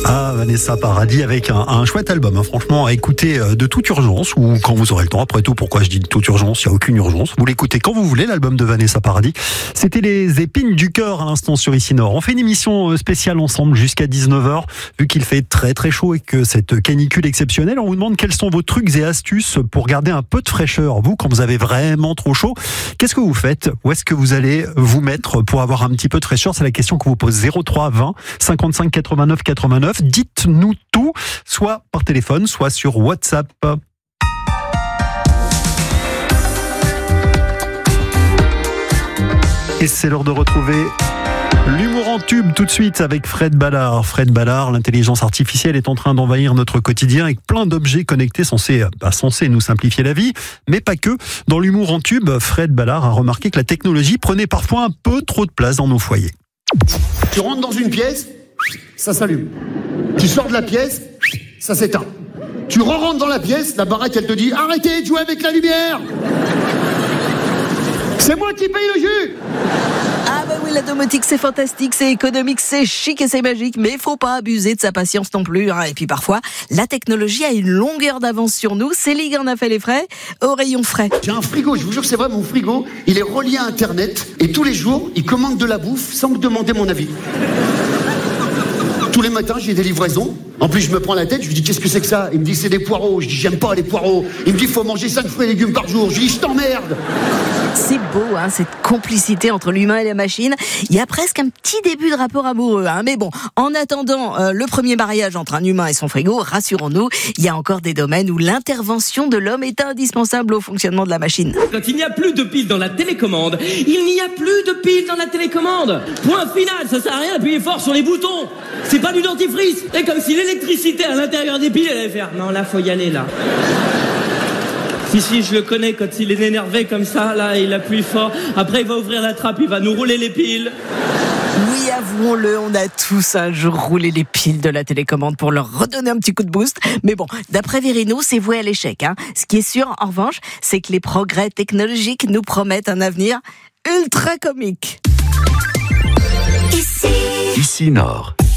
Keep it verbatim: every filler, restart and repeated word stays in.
Ah, Vanessa Paradis avec un, un chouette album, hein, franchement, à écouter de toute urgence ou quand vous aurez le temps. Après tout, pourquoi je dis de toute urgence? Il n'y a aucune urgence. Vous l'écoutez quand vous voulez, l'album de Vanessa Paradis. C'était les épines du cœur à l'instant sur Ici Nord. On fait une émission spéciale ensemble jusqu'à dix-neuf heures. Vu qu'il fait très très chaud et que cette canicule exceptionnelle, on vous demande quels sont vos trucs et astuces pour garder un peu de fraîcheur. Vous, quand vous avez vraiment trop chaud, qu'est-ce que vous faites? Où est-ce que vous allez vous mettre pour avoir un petit peu de fraîcheur? C'est la question que vous pose. Zéro trois vingt cinquante-cinq quatre-vingt-neuf quatre-vingt-neuf. Dites-nous tout, soit par téléphone, soit sur WhatsApp. Et c'est l'heure de retrouver l'humour en tube tout de suite avec Fred Ballard. Fred Ballard, l'intelligence artificielle est en train d'envahir notre quotidien avec plein d'objets connectés censés, bah, censés nous simplifier la vie, mais pas que. Dans l'humour en tube, Fred Ballard a remarqué que la technologie prenait parfois un peu trop de place dans nos foyers. Tu rentres dans une pièce, ça s'allume. Tu sors de la pièce, ça s'éteint. Tu re-rentres dans la pièce, la baraque elle te dit « Arrêtez de jouer avec la lumière !» C'est moi qui paye le jus. Ah bah oui, la domotique c'est fantastique, c'est économique, c'est chic et c'est magique, mais il faut pas abuser de sa patience non plus. Hein. Et puis parfois, la technologie a une longueur d'avance sur nous. Céline en a fait les frais au rayon frais. J'ai un frigo, je vous jure c'est vrai, mon frigo, il est relié à Internet et tous les jours, il commande de la bouffe sans me demander mon avis. Tous les matins, j'ai des livraisons. En plus, je me prends la tête, je lui dis qu'est-ce que c'est que ça? Il me dit c'est des poireaux. Je dis j'aime pas les poireaux. Il me dit faut manger cinq fruits et légumes par jour. Je lui dis je t'emmerde. C'est beau, hein, cette complicité entre l'humain et la machine. Il y a presque un petit début de rapport amoureux. Hein. Mais bon, en attendant euh, le premier mariage entre un humain et son frigo, rassurons-nous, il y a encore des domaines où l'intervention de l'homme est indispensable au fonctionnement de la machine. Quand il n'y a plus de piles dans la télécommande, il n'y a plus de piles dans la télécommande. Point final, ça sert à rien d'appuyer fort sur les boutons. C'est pas du dentifrice. C'est comme si l'électricité à l'intérieur des piles, elle allait faire. Non, là, faut y aller, là. Si, si, je le connais, quand il est énervé comme ça, là, il appuie fort. Après, il va ouvrir la trappe, il va nous rouler les piles. Oui, avouons-le, on a tous un jour roulé les piles de la télécommande pour leur redonner un petit coup de boost. Mais bon, d'après Virino, c'est voué à l'échec. Hein. Ce qui est sûr, en revanche, c'est que les progrès technologiques nous promettent un avenir ultra comique. Ici Nord.